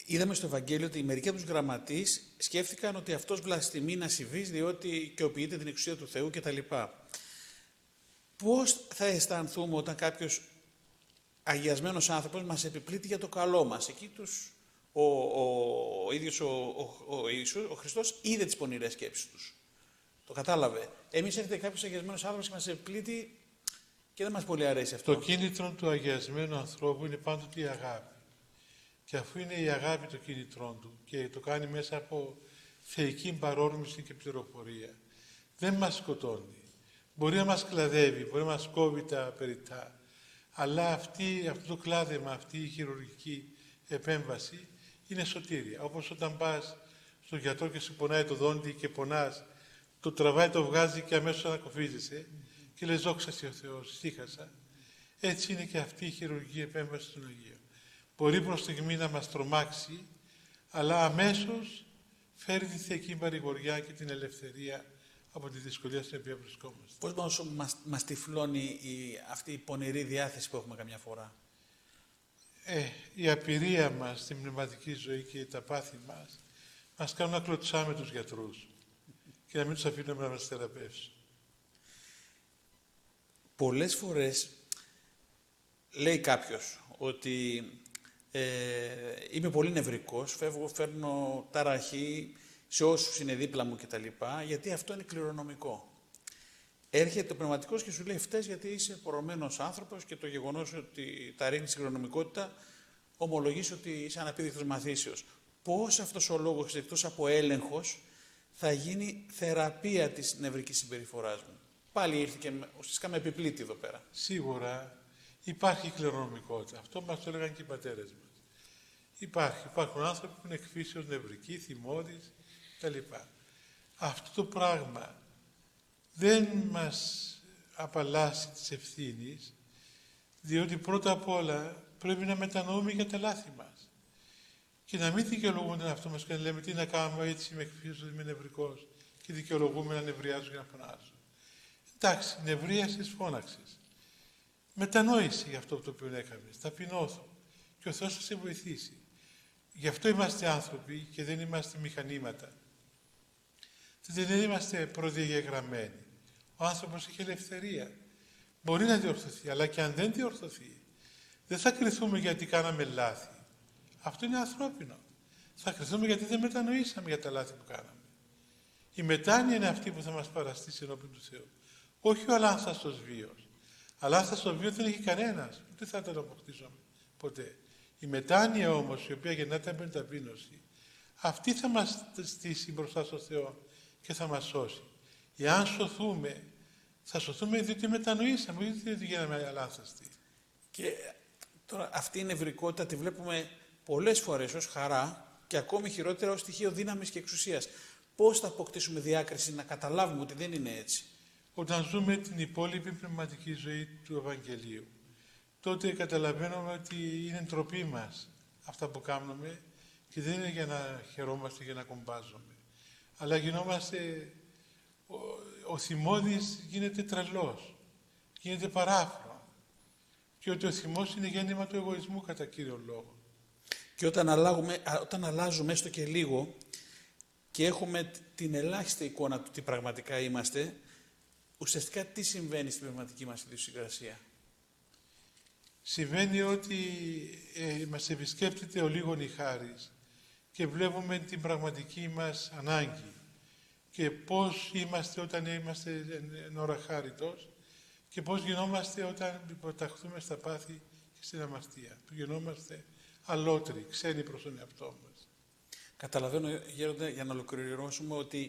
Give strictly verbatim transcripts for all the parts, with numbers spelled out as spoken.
είδαμε στο Ευαγγέλιο ότι μερικοί από τους γραμματείς σκέφτηκαν ότι αυτός βλασφημεί να συμβείς διότι οικειοποιείται την εξουσία του Θεού κτλ. Πώς θα αισθανθούμε όταν κάποιος αγιασμένος άνθρωπος μας επιπλήττει για το καλό μας? Εκεί τους, ο, ο, ο ίδιος ο, ο, ο, Ιησούς, ο Χριστός είδε τις πονηρές σκέψεις τους. Το κατάλαβε. Εμείς έρχεται κάποιος αγιασμένος άνθρωπος και μας επιπλήττει και δεν μας πολύ αρέσει αυτό. Το κίνητρο του αγιασμένου ανθρώπου είναι πάντοτε η αγάπη. Και αφού είναι η αγάπη το κίνητρό του και το κάνει μέσα από θεϊκή παρόρμηση και πληροφορία, δεν μας σκοτώνει. Μπορεί να μας κλαδεύει, μπορεί να μας κόβει τα περιττά, αλλά αυτή, αυτό το κλάδεμα, αυτή η χειρουργική επέμβαση είναι σωτήρια. Όπως όταν πας στον γιατρό και σου πονάει το δόντι και πονάς, το τραβάει, το βγάζει και αμέσως ανακοφίζεσαι και λες δόξα σοι ο Θεός, στίχασα. Έτσι είναι και αυτή η χειρουργική επέμβαση των Αγίων. Μπορεί προς στιγμή να μας τρομάξει, αλλά αμέσως φέρει τη θεϊκή παρηγοριά και την ελευθερία από τη δυσκολία στην οποία βρισκόμαστε. Πώς μας, μας, μας τυφλώνει η, αυτή η πονηρή διάθεση που έχουμε καμιά φορά? Ε, η απειρία μας στην πνευματική ζωή και τα πάθη μας μας κάνουν να κλωτσάμε τους γιατρούς και να μην τους αφήνουμε να μας θεραπεύσουν. Πολλές φορές λέει κάποιος ότι ε, είμαι πολύ νευρικός, φεύγω, φέρνω ταραχή σε όσους είναι δίπλα μου κτλ. Γιατί αυτό είναι κληρονομικό. Έρχεται ο πνευματικός και σου λέει φταίς γιατί είσαι πορωμένος άνθρωπος και το γεγονός ότι τα ρίχνεις στην κληρονομικότητα ομολογείς ότι είσαι αναπήδηκτος μαθήσεως. Πώς αυτός ο λόγος, εκτός από έλεγχος, θα γίνει θεραπεία της νευρικής συμπεριφοράς μου? Πάλι ήρθε και ουσιαστικά με επιπλήττει εδώ πέρα. Σίγουρα υπάρχει κληρονομικότητα. Αυτό μας το έλεγαν και οι πατέρες μας. Υπάρχει. Υπάρχουν άνθρωποι που είναι εκφύσεως νευρικοί, θυμώδεις κτλ. Αυτό το πράγμα δεν μας απαλλάσσει της ευθύνης, διότι πρώτα απ' όλα πρέπει να μετανοούμε για τα λάθη μας. Και να μην δικαιολογούμε τον εαυτό μας και να λέμε τι να κάνουμε, έτσι είμαι εκφύσεως, είμαι νευρικός και δικαιολογούμε να νευριάζω και να φωνάζω. Εντάξει, νευρίασες, φώναξες. Μετανόηση για αυτό το οποίο έκανες, ταπεινώθω και ο Θεός θα σε βοηθήσει. Γι' αυτό είμαστε άνθρωποι και δεν είμαστε μηχανήματα. Δεν είμαστε προδιαγεγραμμένοι. Ο άνθρωπος έχει ελευθερία. Μπορεί να διορθωθεί, αλλά και αν δεν διορθωθεί, δεν θα κριθούμε γιατί κάναμε λάθη. Αυτό είναι ανθρώπινο. Θα κριθούμε γιατί δεν μετανοήσαμε για τα λάθη που κάναμε. Η μετάνοια είναι αυτή που θα μας παραστήσει ενώπιον του Θεού. Όχι ο αλάνθαστος βίος. Αλάνθαστο βίο δεν έχει κανένας. Ούτε θα τον αποκτήσουμε ποτέ. Η μετάνοια όμως, η οποία γεννάται από την ταπείνωση, αυτή θα μας στήσει μπροστά στο Θεό και θα μας σώσει. Εάν σωθούμε, θα σωθούμε διότι μετανοήσαμε, όχι διότι γίναμε αλάνθαστοι. Και τώρα αυτή η νευρικότητα τη βλέπουμε πολλές φορές ως χαρά και ακόμη χειρότερα ως στοιχείο δύναμης και εξουσίας. Πώς θα αποκτήσουμε διάκριση να καταλάβουμε ότι δεν είναι έτσι? Όταν ζούμε την υπόλοιπη πνευματική ζωή του Ευαγγελίου, τότε καταλαβαίνουμε ότι είναι ντροπή μας αυτά που κάνουμε και δεν είναι για να χαιρόμαστε, για να κομπάζουμε. Αλλά γινόμαστε, ο, ο θυμώδης γίνεται τρελός, γίνεται παράφρο. Και ότι ο θυμός είναι γέννημα του εγωισμού κατά κύριο λόγο. Και όταν, αλλάγουμε, όταν αλλάζουμε έστω και λίγο και έχουμε την ελάχιστη εικόνα του τι πραγματικά είμαστε, ουσιαστικά τι συμβαίνει στην πνευματική μας ιδιοσυγκρασία? Συμβαίνει ότι ε, μας επισκέπτεται ο λίγον η χάρις και βλέπουμε την πραγματική μας ανάγκη και πώς είμαστε όταν είμαστε εν ώρα χάριτος και πώς γινόμαστε όταν υποταχθούμε στα πάθη και στην αμαρτία. Που γινόμαστε αλότροι, ξένοι προς τον εαυτό μας. Καταλαβαίνω, Γέροντα, για να ολοκληρώσουμε ότι,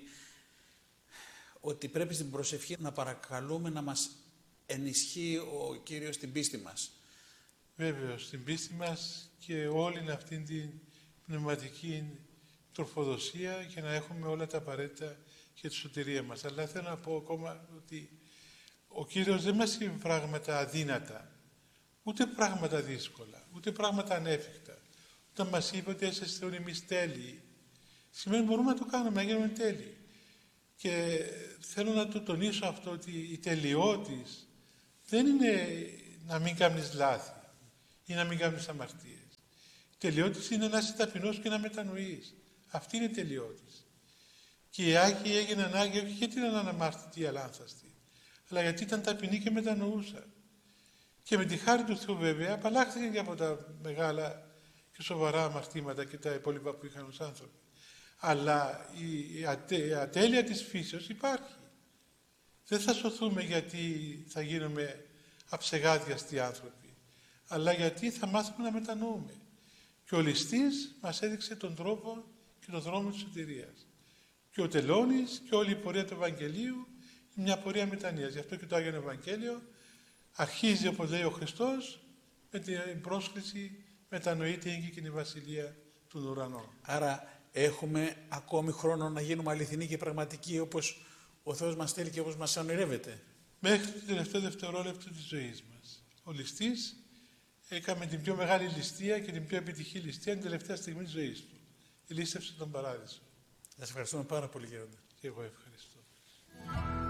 ότι πρέπει στην προσευχή να παρακαλούμε να μας ενισχύει ο Κύριος στην πίστη μας. Βέβαιος, στην πίστη μας και όλη αυτή την πνευματική τροφοδοσία για να έχουμε όλα τα απαραίτητα για τη σωτηρία μας. Αλλά θέλω να πω ακόμα ότι ο Κύριος δεν μας είπε πράγματα αδύνατα, ούτε πράγματα δύσκολα, ούτε πράγματα ανέφικτα. Όταν μας είπε ότι είσαστε όλοι εμείς τέλειοι, σημαίνει μπορούμε να το κάνουμε, να γίνουμε τέλειοι. Και θέλω να το τονίσω αυτό, ότι η τελειότης δεν είναι να μην κάνεις λάθη ή να μην κάνεις αμαρτίες. Τελειότης είναι να είσαι ταπεινός και να μετανοείς. Αυτή είναι η τελειότης. Και οι Άγιοι έγιναν Άγιοι όχι γιατί ήταν αναμάρτητοι ή αλάνθαστοι, αλλά γιατί ήταν ταπεινοί και μετανοούσαν. Και με τη χάρη του Θεού βέβαια απαλλάχθηκαν και από τα μεγάλα και σοβαρά αμαρτήματα και τα υπόλοιπα που είχαν ως άνθρωποι. Αλλά η, ατε, η ατέλεια της φύσεως υπάρχει. Δεν θα σωθούμε γιατί θα γίνουμε αψεγάδιαστοι άνθρωποι, αλλά γιατί θα μάθουμε να μετανοούμε. Και ο ληστής μας έδειξε τον τρόπο και τον δρόμο της σωτηρίας. Και ο τελώνης και όλη η πορεία του Ευαγγελίου είναι μια πορεία μετανοίας. Γι' αυτό και το Άγιο Ευαγγέλιο αρχίζει, όπως λέει ο Χριστός, με την πρόσκληση «Μετανοείται η και η βασιλεία των ουρανών». Άρα έχουμε ακόμη χρόνο να γίνουμε αληθινοί και πραγματικοί όπως ο Θεός μας θέλει και όπως μας ονειρεύεται. Μέχρι το τελευταίο δευτερόλεπτο της ζωής μας. Ο ληστής έκανε την πιο μεγάλη ληστεία και την πιο επιτυχή ληστεία την τελευταία στιγμή της ζωής του. Λύστευσε τον παράδεισο. Σας ευχαριστούμε πάρα πολύ, Γέροντα. Και εγώ ευχαριστώ.